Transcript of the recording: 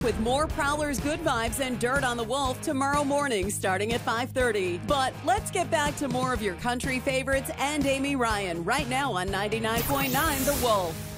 with more Prowlers Good Vibes and Dirt on the Wolf tomorrow morning starting at 5:30. But let's get back to more of your country favorites and Amy Ryan right now on 99.9 The Wolf.